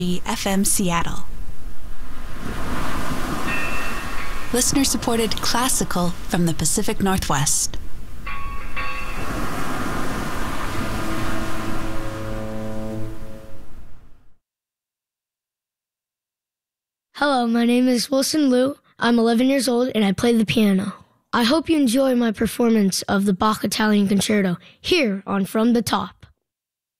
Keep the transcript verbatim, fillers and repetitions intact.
F M Seattle. Listener-supported classical from the Pacific Northwest. Hello, my name is Wilson Liu. I'm eleven years old and I play the piano. I hope you enjoy my performance of the Bach Italian Concerto here on From the Top.